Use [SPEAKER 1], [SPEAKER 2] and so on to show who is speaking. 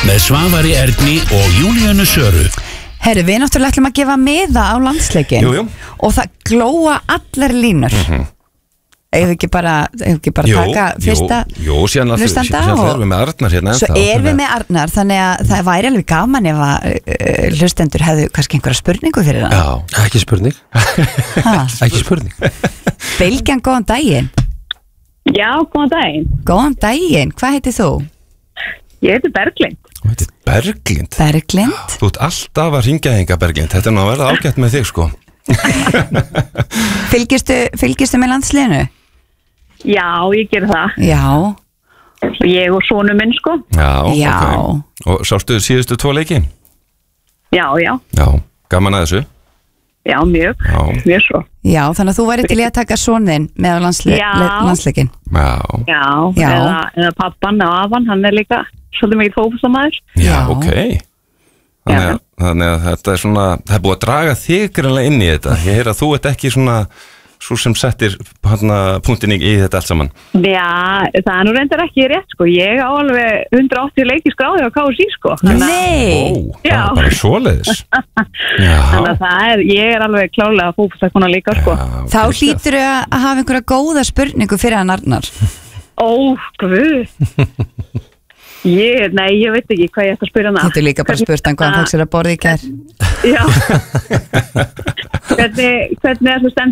[SPEAKER 1] með Svavari Erni og Júlíönu Söru.
[SPEAKER 2] Herru, við náttúrulega ætlum að gefa miða á landsleikin.
[SPEAKER 3] Jú.
[SPEAKER 2] Og það glóa allar línur. Ef ekki bara taka fyrsta hlustanda
[SPEAKER 3] og svo erum við með Arnar hérna
[SPEAKER 2] svo erum við með Arnar, þannig að það væri alveg gaman ef að hlustendur hefðu kannski einhverja spurningu fyrir það.
[SPEAKER 3] Já, ekki spurning. Ekki spurning.
[SPEAKER 2] Bylgjan, góðan daginn.
[SPEAKER 4] Já, góðan daginn.
[SPEAKER 2] Góðan daginn, hvað heitir þú?
[SPEAKER 4] Ég heiti Berglind.
[SPEAKER 3] Þú heitir Berglind?
[SPEAKER 2] Berglind.
[SPEAKER 3] Þú ert alltaf að ringja hinga Berglind, þetta er nú að verða ágætt með þig sko.
[SPEAKER 2] Fylgistu með landsliðinu?
[SPEAKER 4] Já, ég ger það.
[SPEAKER 2] Já.
[SPEAKER 4] Ég og sonu minn sko.
[SPEAKER 2] Já.
[SPEAKER 3] Okay. Og sástu síðustu 2 leiki?
[SPEAKER 4] Já.
[SPEAKER 3] Já, gaman að þessu?
[SPEAKER 4] Já, mjög svo.
[SPEAKER 2] Já, þannig að þú væri til í að taka soninn með á landsleikin.
[SPEAKER 4] Já, eða pappan og afan, hann er líka svolítið mikið fótboltamaður.
[SPEAKER 3] Já, ok. Þannig að þetta er svona, það er búið að draga þig greinlega inn í þetta. Ég heyr að þú ert ekki svona svo sem settir punktin í þetta allt saman.
[SPEAKER 4] Já, það er nú reyndar ekki rétt sko. Ég á alveg 180 leiki skráði á KSÍ sko.
[SPEAKER 2] Nei!
[SPEAKER 4] Já.
[SPEAKER 3] Bara svoleiðis.
[SPEAKER 4] Þannig að ég er alveg klálega fótboltakona líka sko.
[SPEAKER 2] Þá hlýtur þau að hafa einhverja góða spurningu fyrir hann Arnar.
[SPEAKER 4] Guð. Nei, ég veit ekki hvað ég ætti að spyrja hana.
[SPEAKER 2] Þetta er líka bara spurt hann hvað hann fekk sér að borða í gær.
[SPEAKER 4] Já. Hvernig er það stendur